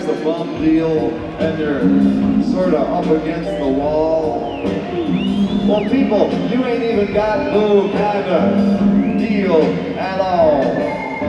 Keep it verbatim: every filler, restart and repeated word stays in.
there's a bum deal and they're sort of up against the wall. Well, people, you ain't even got no kind of deal at all.